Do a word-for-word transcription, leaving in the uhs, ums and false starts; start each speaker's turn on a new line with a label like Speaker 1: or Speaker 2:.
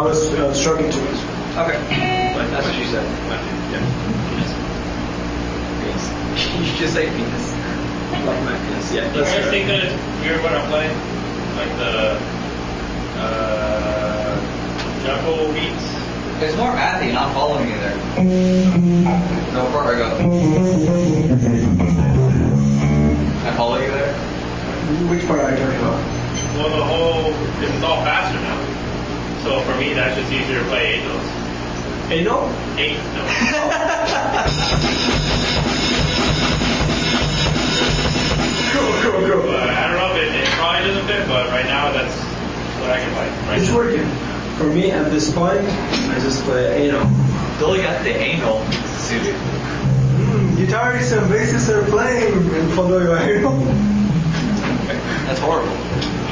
Speaker 1: was uh, struggling too much.
Speaker 2: Okay. That's what you said.
Speaker 3: Yeah.
Speaker 2: Penis. You should just say penis. Like my penis. Yeah.
Speaker 3: Do you guys think that it's weird when I'm playing? Like the uh, jungle beats?
Speaker 2: There's more Matthew not following you there. No, where I go. I follow you there?
Speaker 1: Which part are you talking about?
Speaker 3: Well, the whole, because it's all faster now. So for me, that's just easier to play eight notes.
Speaker 1: Eight note?
Speaker 3: Eight notes.
Speaker 1: Cool, cool, cool.
Speaker 3: But I don't know if it, it probably doesn't fit, but right now that's what I can play. Right
Speaker 1: It's
Speaker 3: now.
Speaker 1: working. For me, at this point, I just play eight note.
Speaker 2: Billy got the anal suited.
Speaker 1: Mm, guitarists and bassists are playing and follow your eight note.
Speaker 2: That's horrible.